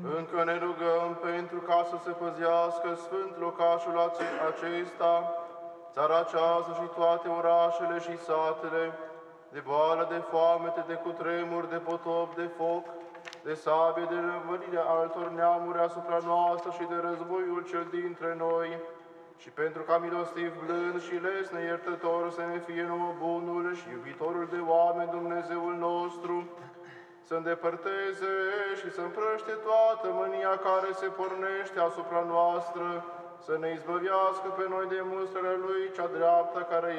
Încă ne rugăm pentru ca să se păzească sfânt locașul acesta, țara aceasta și toate orașele și satele, de boală, de foamete, de cutremur, de potop, de foc, de sabie, de răvălire altor neamuri asupra noastră și de războiul cel dintre noi, și pentru ca milostiv, blând și lesne iertător să ne fie nouă bunul și iubitorul de oameni Dumnezeul nostru, să îndepărteze și să împrăște toată mânia care se pornește asupra noastră, să ne izbăvească pe noi de mustrele Lui cea dreaptă care